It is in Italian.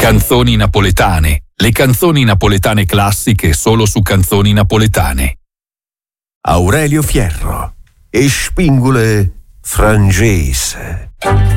Canzoni napoletane. Le canzoni napoletane classiche solo su Canzoni Napoletane. Aurelio Fierro e Spingule Frangese.